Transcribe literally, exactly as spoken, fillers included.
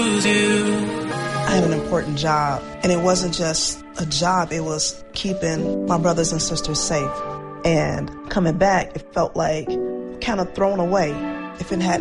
I had an important job, and it wasn't just a job, it was keeping my brothers and sisters safe. And coming back, it felt like kind of thrown away. If it had